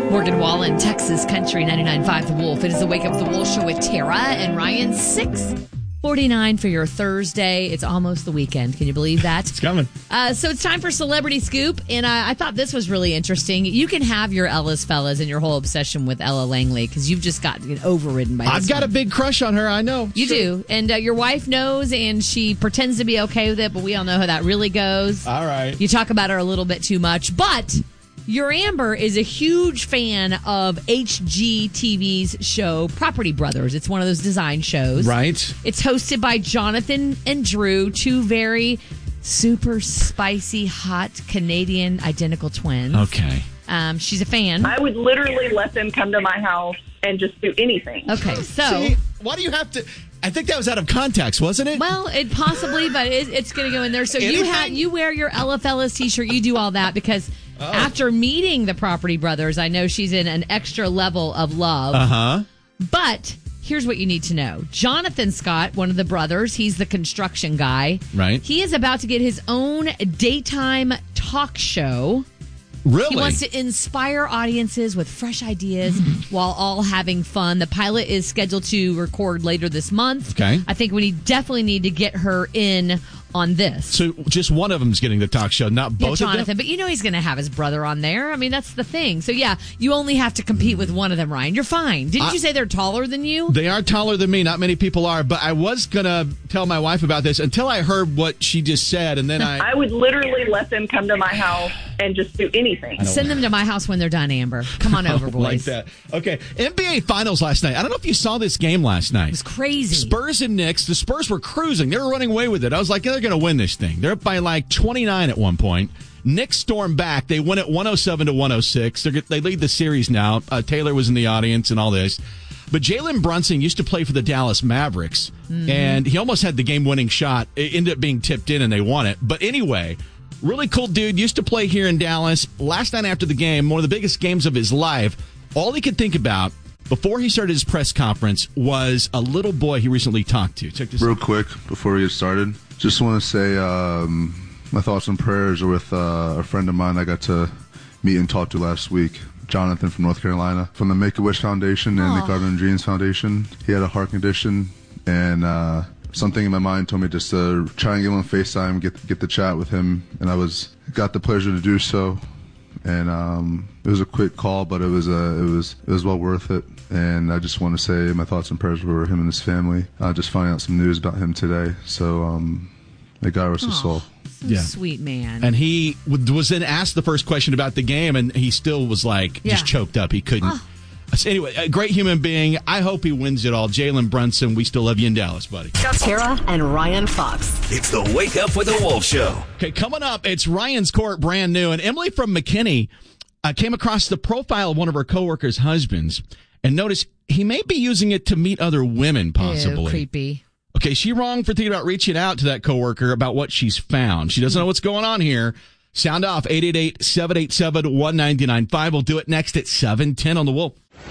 Morgan Wallen, Texas Country 99.5 The Wolf. It is the Wake Up with the Wolf show with Tara and Ryan. 6:49 for your Thursday. It's almost the weekend. Can you believe that? It's coming. So it's time for Celebrity Scoop, and I thought this was really interesting. You can have your Ellis fellas and your whole obsession with Ella Langley because you've just gotten overridden by this. I've got a big crush on her, I know. You do, and your wife knows, and she pretends to be okay with it, but we all know how that really goes. All right. You talk about her a little bit too much, but your Amber is a huge fan of HGTV's show Property Brothers. It's one of those design shows. Right. It's hosted by Jonathan and Drew, two very super spicy, hot Canadian identical twins. Okay. She's a fan. I would literally let them come to my house and just do anything. Okay, so... See, why do you have to... I think that was out of context, wasn't it? Well, it possibly, but it's going to go in there. So Anything? you wear your Ella Fellas t-shirt, you do all that because after meeting the Property Brothers, I know she's in an extra level of love. Uh-huh. But here's what you need to know. Jonathan Scott, one of the brothers, he's the construction guy. Right. He is about to get his own daytime talk show. Really? He wants to inspire audiences with fresh ideas while all having fun. The pilot is scheduled to record later this month. Okay. I think we definitely need to get her in on this. So just one of them's getting the talk show, not both Jonathan, of them? but you know he's going to have his brother on there. I mean, that's the thing. So, yeah, you only have to compete with one of them, Ryan. You're fine. Didn't you say they're taller than you? They are taller than me. Not many people are. But I was going to tell my wife about this until I heard what she just said. And then I would literally let them come to my house and just do anything. Send them to my house when they're done, Amber. Come on over, boys. Like that. Okay. NBA Finals last night. I don't know if you saw this game last night. It was crazy. Spurs and Knicks. The Spurs were cruising. They were running away with it. I was like, they're going to win this thing. They're up by like 29 at one point. Knicks storm back. They win it 107-106. They lead the series now. Taylor was in the audience and all this. But Jalen Brunson used to play for the Dallas Mavericks, and he almost had the game-winning shot. It ended up being tipped in, and they won it. But anyway, really cool dude. Used to play here in Dallas. Last night after the game, one of the biggest games of his life, all he could think about before he started his press conference was a little boy he recently talked to. Check this out. Real quick, before we get started, just want to say my thoughts and prayers are with a friend of mine I got to meet and talk to last week, Jonathan from North Carolina, from the Make-A-Wish Foundation and the Garden of Dreams Foundation. He had a heart condition, and something in my mind told me just to try and get him on FaceTime, get the chat with him, and I got the pleasure to do so. And it was a quick call, but it was well worth it. And I just want to say my thoughts and prayers were him and his family. Just finding out some news about him today. So may God rest his soul. So sweet man. And he was then asked the first question about the game, and he still was like just choked up. He couldn't. So anyway, a great human being. I hope he wins it all. Jalen Brunson, we still love you in Dallas, buddy. Tara and Ryan Fox. It's the Wake Up with the Wolf Show. Okay, coming up, it's Ryan's Court, brand new. And Emily from McKinney came across the profile of one of her coworkers' husbands and noticed he may be using it to meet other women, possibly. Ew, creepy. Okay, she wrong for thinking about reaching out to that coworker about what she's found. She doesn't know what's going on here. Sound off, 888-787-1995. We'll do it next at 7:10 on The Wolf.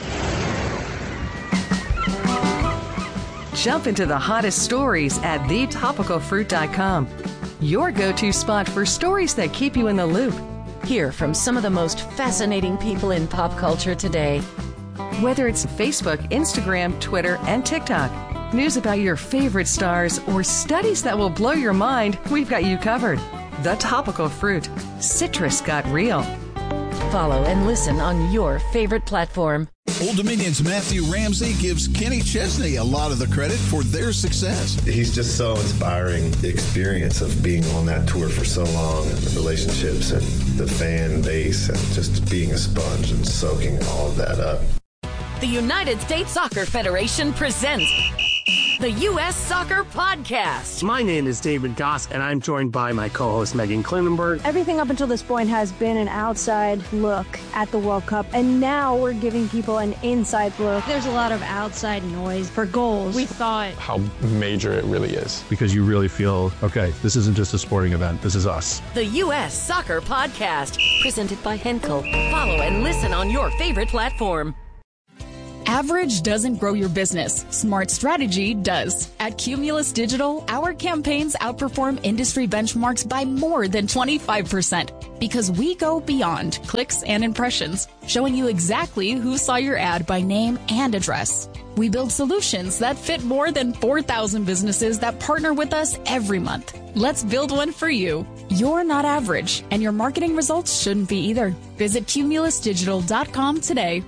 Jump into the hottest stories at thetopicalfruit.com. Your go-to spot for stories that keep you in the loop. Hear from some of the most fascinating people in pop culture today. Whether it's Facebook, Instagram, Twitter, and TikTok, news about your favorite stars, or studies that will blow your mind, we've got you covered. The Topical Fruit. Citrus got real. Follow and listen on your favorite platform. Old Dominion's Matthew Ramsey gives Kenny Chesney a lot of the credit for their success. He's just so inspiring, the experience of being on that tour for so long, and the relationships and the fan base, and just being a sponge and soaking all of that up. The United States Soccer Federation presents the U.S. Soccer Podcast. My name is David Goss, and I'm joined by my co-host Megan Klinenberg. Everything up until this point has been an outside look at the World Cup, and now we're giving people an inside look. There's a lot of outside noise for goals. We thought how major it really is. Because you really feel, okay, this isn't just a sporting event, this is us. The U.S. Soccer Podcast, presented by Henkel. Follow and listen on your favorite platform. Average doesn't grow your business. Smart strategy does. At Cumulus Digital, our campaigns outperform industry benchmarks by more than 25% because we go beyond clicks and impressions, showing you exactly who saw your ad by name and address. We build solutions that fit more than 4,000 businesses that partner with us every month. Let's build one for you. You're not average, and your marketing results shouldn't be either. Visit cumulusdigital.com today.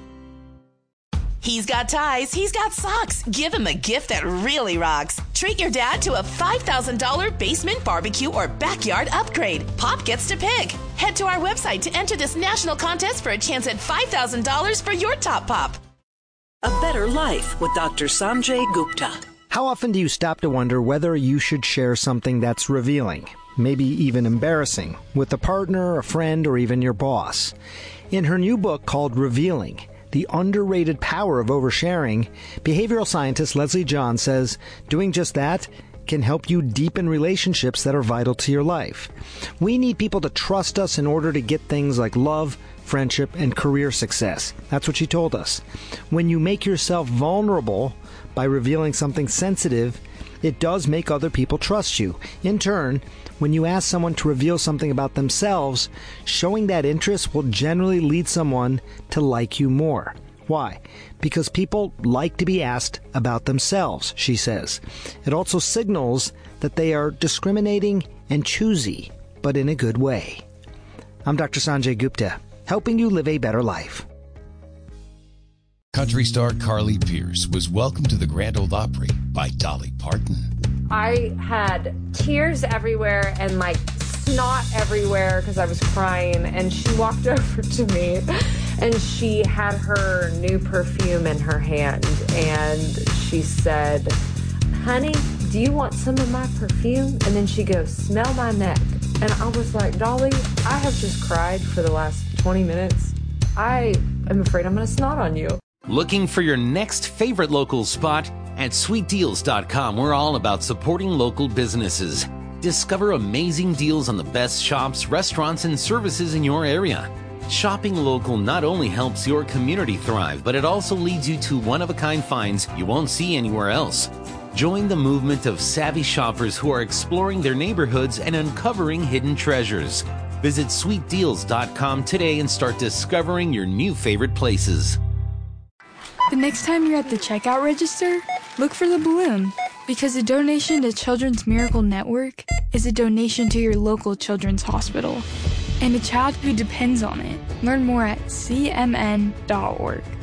He's got ties, he's got socks. Give him a gift that really rocks. Treat your dad to a $5,000 basement barbecue or backyard upgrade. Pop gets to pick. Head to our website to enter this national contest for a chance at $5,000 for your top pop. A Better Life with Dr. Sanjay Gupta. How often do you stop to wonder whether you should share something that's revealing, maybe even embarrassing, with a partner, a friend, or even your boss? In her new book called Revealing, The Underrated Power of Oversharing, behavioral scientist Leslie John says doing just that can help you deepen relationships that are vital to your life. We need people to trust us in order to get things like love, friendship, and career success. That's what she told us. When you make yourself vulnerable by revealing something sensitive, it does make other people trust you. In turn, when you ask someone to reveal something about themselves, showing that interest will generally lead someone to like you more. Why? Because people like to be asked about themselves, she says. It also signals that they are discriminating and choosy, but in a good way. I'm Dr. Sanjay Gupta, helping you live a better life. Country star Carly Pearce was welcomed to the Grand Ole Opry by Dolly Parton. I had tears everywhere and like snot everywhere because I was crying, and she walked over to me and she had her new perfume in her hand and she said, "Honey, do you want some of my perfume?" And then she goes, "Smell my neck." And I was like, "Dolly, I have just cried for the last 20 minutes. I am afraid I'm going to snot on you." Looking for your next favorite local spot? At sweetdeals.com, we're all about supporting local businesses. Discover amazing deals on the best shops, restaurants, and services in your area. Shopping local not only helps your community thrive, but it also leads you to one-of-a-kind finds you won't see anywhere else. Join the movement of savvy shoppers who are exploring their neighborhoods and uncovering hidden treasures. Visit sweetdeals.com today and start discovering your new favorite places. The next time you're at the checkout register, look for the balloon, because a donation to Children's Miracle Network is a donation to your local children's hospital and a child who depends on it. Learn more at cmn.org.